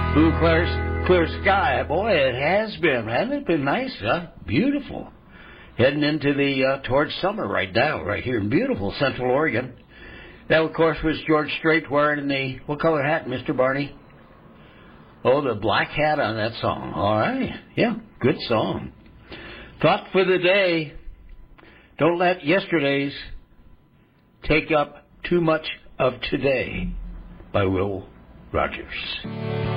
Blue, clear sky. Boy, it has been. Hasn't it been nice, huh? Beautiful. Heading into the towards summer right now, right here in beautiful Central Oregon. That, of course, was George Strait wearing the, what color hat, Mr. Barney? Oh, the black hat on that song. All right. Yeah, good song. Thought for the day, don't let yesterday's take up too much of today, by Will Rogers.